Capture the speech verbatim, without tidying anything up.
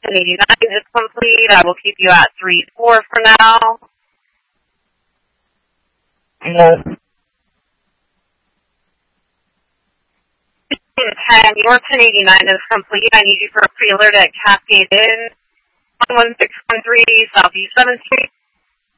ten eighty-nine is complete. I will keep you at three four for now. No. ten, your ten eighty-nine is complete. I need you for a pre-alert at Cascade Inn, one one six one three Southeast seventh Street.